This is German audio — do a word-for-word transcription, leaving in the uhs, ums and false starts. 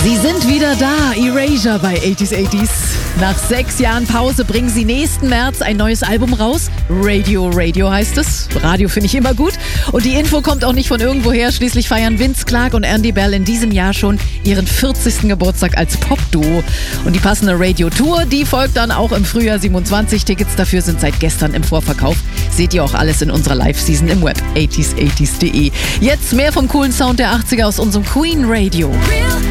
Sie sind wieder da, Erasure bei achtziger achtziger. Nach sechs Jahren Pause bringen sie nächsten März ein neues Album raus. Radio Radio heißt es. Radio finde ich immer gut. Und die Info kommt auch nicht von irgendwoher. Schließlich feiern Vince Clarke und Andy Bell in diesem Jahr schon ihren vierzigsten Geburtstag als Popduo. Und die passende Radio-Tour, die folgt dann auch im Frühjahr siebenundzwanzig. Tickets dafür sind seit gestern im Vorverkauf. Seht ihr auch alles in unserer Live-Season im Web achtzig achtzig punkt de. Jetzt mehr vom coolen Sound der achtziger aus unserem Queen Radio. Real